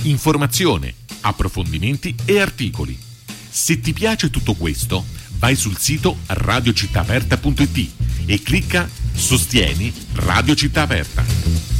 informazione, approfondimenti e articoli. Se ti piace tutto questo, vai sul sito radiocittaaperta.it e clicca Sostieni Radio Città Aperta.